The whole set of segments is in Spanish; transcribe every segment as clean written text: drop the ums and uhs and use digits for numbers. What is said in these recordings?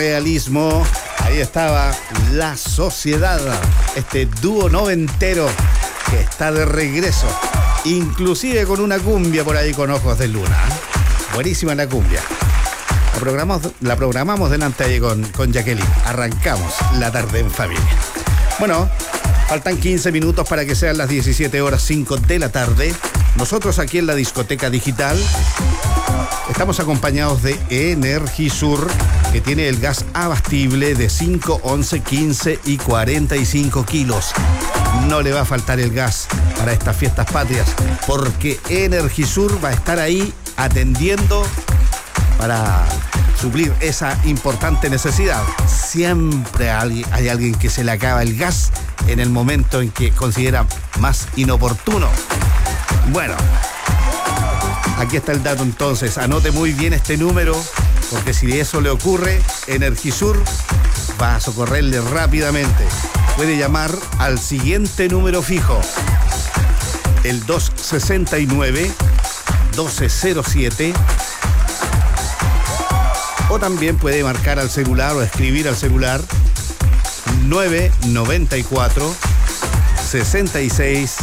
realismo. Ahí estaba La Sociedad, este dúo noventero que está de regreso, inclusive con una cumbia por ahí con ojos de luna. Buenísima la cumbia. La programamos delante ahí con Jacqueline. Arrancamos la tarde en familia. Bueno, faltan 15 minutos para que sean las 17:05 de la tarde. Nosotros aquí en la discoteca digital estamos acompañados de Energisur, que tiene el gas abastible de 5, 11, 15 y 45 kilos. No le va a faltar el gas para estas fiestas patrias, porque Energisur va a estar ahí atendiendo para suplir esa importante necesidad. Siempre hay alguien que se le acaba el gas en el momento en que considera más inoportuno. Bueno, aquí está el dato entonces. Anote muy bien este número, porque si eso le ocurre, Energisur va a socorrerle rápidamente. Puede llamar al siguiente número fijo, el 269-1207, o también puede marcar al celular o escribir al celular 994 66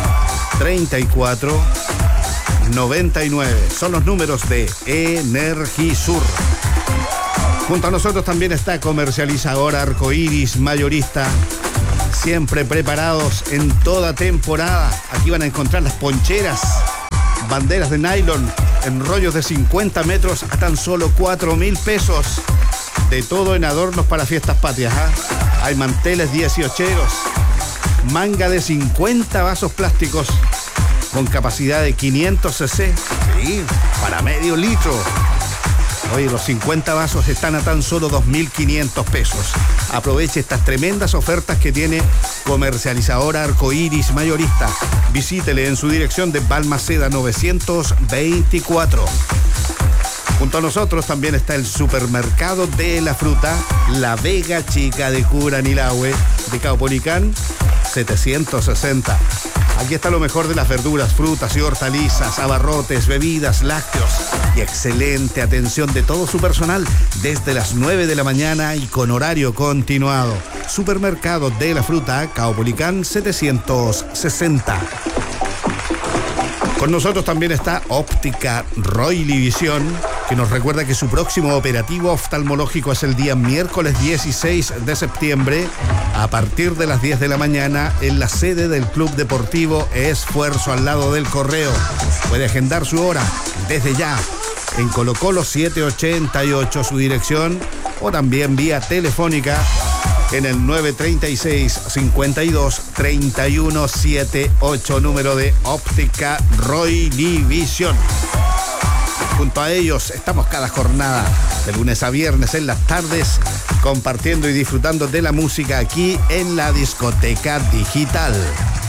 34 99. Son los números de Energisur. Junto a nosotros también está Comercializadora Arcoiris Mayorista, siempre preparados en toda temporada. Aquí van a encontrar las poncheras, banderas de nylon en rollos de 50 metros a tan solo 4.000 pesos. De todo en adornos para fiestas patrias, ¿eh? Hay manteles 18eros, manga de 50 vasos plásticos con capacidad de 500 cc, sí, para medio litro. Oye, los 50 vasos están a tan solo 2.500 pesos. Aproveche estas tremendas ofertas que tiene Comercializadora Arcoiris Mayorista. Visítele en su dirección de Balmaceda 924. Junto a nosotros también está el supermercado de la fruta, La Vega Chica de Curanilahue, de Caupolicán 760. Aquí está lo mejor de las verduras, frutas y hortalizas, abarrotes, bebidas, lácteos y excelente atención de todo su personal desde las 9 de la mañana y con horario continuado. Supermercado de la fruta, Caupolicán 760. Con nosotros también está Óptica Roily Visión, que nos recuerda que su próximo operativo oftalmológico es el día miércoles 16 de septiembre a partir de las 10 de la mañana en la sede del Club Deportivo Esfuerzo al lado del Correo. Puede agendar su hora desde ya en Colo Colo 788 su dirección, o también vía telefónica en el 936-52-3178, número de Óptica Roily Visión. Junto a ellos estamos cada jornada, de lunes a viernes en las tardes, compartiendo y disfrutando de la música aquí en la discoteca digital.